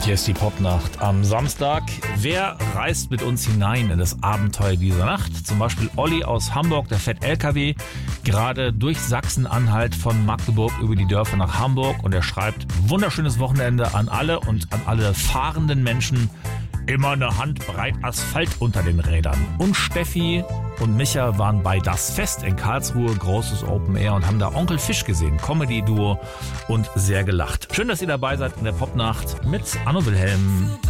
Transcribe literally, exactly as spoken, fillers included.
Hier ist die Popnacht am Samstag. Wer reist mit uns hinein in das Abenteuer dieser Nacht? Zum Beispiel Olli aus Hamburg, der fährt L K W gerade durch Sachsen-Anhalt von Magdeburg über die Dörfer nach Hamburg und er schreibt: wunderschönes Wochenende an alle und an alle fahrenden Menschen. Immer eine Handbreit Asphalt unter den Rädern. Und Steffi und Micha waren bei Das Fest in Karlsruhe, großes Open Air, und haben da Onkel Fisch gesehen, Comedy-Duo, und sehr gelacht. Schön, dass ihr dabei seid in der Popnacht mit Anno Wilhelm.